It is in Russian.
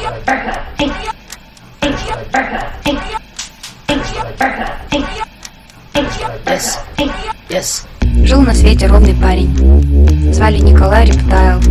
Жил на свете ровный парень. Звали Николай Рептайл.